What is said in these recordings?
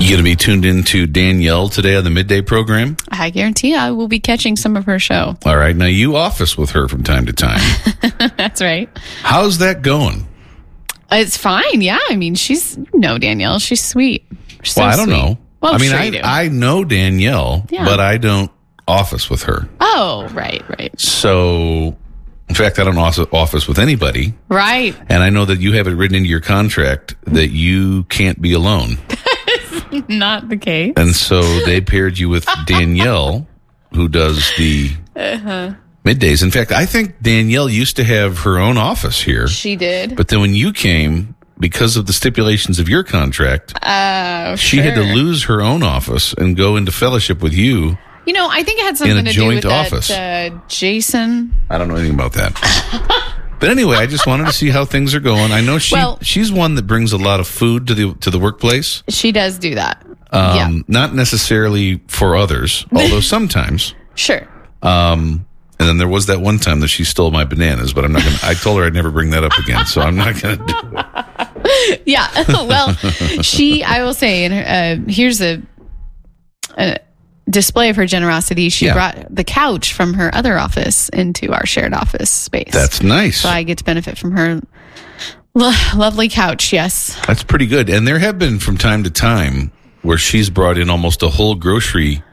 You going to be tuned into Danielle today on the midday program? I guarantee I will be catching some of her show. All right. Now, you office with her from time to time. That's right. How's that going? It's fine. Yeah. I mean, Danielle. She's sweet. Well, I don't know. Well, I mean, sure you do. I know Danielle, but I don't office with her. Oh, right. So, in fact, I don't office with anybody. Right. And I know that you have it written into your contract that you can't be alone. Not the case. And so they paired you with Danielle, who does the middays. In fact, I think Danielle used to have her own office here. She did. But then when you came, because of the stipulations of your contract, she had to lose her own office and go into fellowship with you. You know, I think it had something to do with office. that Jason. I don't know anything about that. But anyway, I just wanted to see how things are going. I know she's one that brings a lot of food to the workplace. She does do that. Not necessarily for others, although sometimes. Sure. And then there was that one time that she stole my bananas, but I'm not going to. I told her I'd never bring that up again, so I'm not going to do it. Yeah. Well, I will say, here's a display of her generosity. She brought the couch from her other office into our shared office space. That's nice. So I get to benefit from her lovely couch. Yes. That's pretty good. And there have been from time to time where she's brought in almost a whole grocery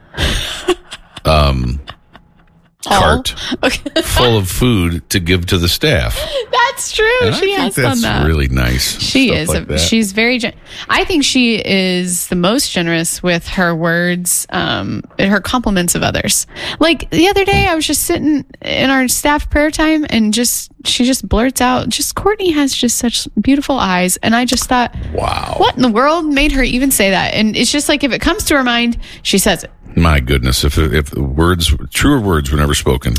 cart full of food to give to the staff. That's true. And she has done that. That's really nice. She is. She's very. I think she is the most generous with her words, her compliments of others. Like the other day, I was just sitting in our staff prayer time, and she just blurts out, Courtney has just such beautiful eyes, and I just thought, wow, what in the world made her even say that? And it's just like if it comes to her mind, she says it. My goodness, if the truer words were never spoken.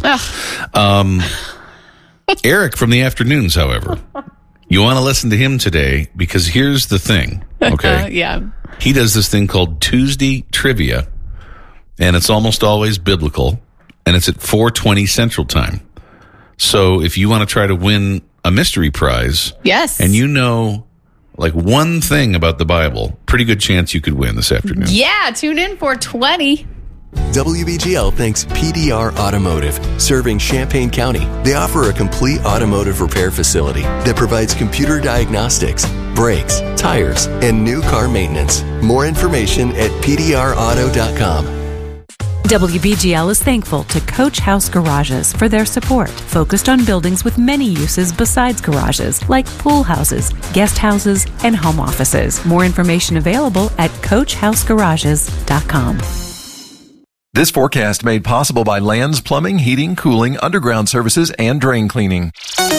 Eric from the afternoons, however, you want to listen to him today because here's the thing, okay? Yeah. He does this thing called Tuesday Trivia, and it's almost always biblical, and it's at 4:20 Central Time. So if you want to try to win a mystery prize, yes, and you know like one thing about the Bible, pretty good chance you could win this afternoon. Yeah, tune in for 20. WBGL thanks PDR Automotive, serving Champaign County. They offer a complete automotive repair facility that provides computer diagnostics, brakes, tires, and new car maintenance. More information at pdrauto.com. WBGL is thankful to Coach House Garages for their support, focused on buildings with many uses besides garages, like pool houses, guest houses, and home offices. More information available at coachhousegarages.com. This forecast made possible by Lands Plumbing, Heating, Cooling, Underground Services, and Drain Cleaning.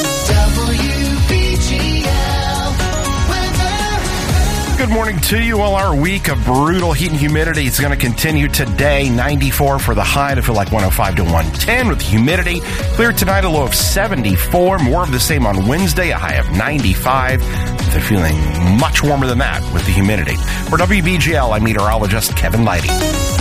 Good morning to you. Well, our week of brutal heat and humidity is going to continue today. 94 for the high to feel like 105 to 110 with the humidity. Clear tonight, a low of 74. More of the same on Wednesday, a high of 95. They're feeling much warmer than that with the humidity. For WBGL, I'm meteorologist Kevin Leidy.